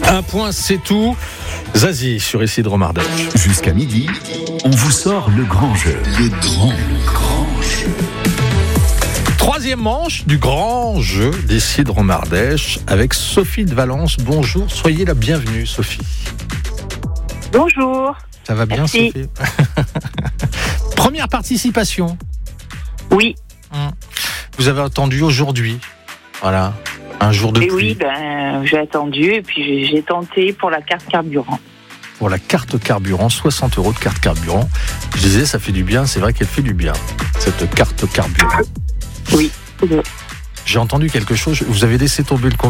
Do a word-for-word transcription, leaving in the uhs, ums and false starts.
Un point, c'est tout. Zazie sur Isidre Mardèche. Jusqu'à midi, on vous sort le grand jeu. Le grand, le grand jeu. Troisième manche du grand jeu d'Isidre Mardèche avec Sophie de Valence. Bonjour, soyez la bienvenue, Sophie. Bonjour. Ça va bien, Merci. Sophie? Première participation. Oui. Vous avez attendu aujourd'hui. Voilà. Un jour de Et pluie. oui, ben, j'ai attendu et puis j'ai, j'ai tenté pour la carte carburant. Pour la carte carburant, soixante euros de carte carburant. Je disais, ça fait du bien. C'est vrai qu'elle fait du bien, cette carte carburant. Oui. J'ai entendu quelque chose. Vous avez laissé tomber le compte.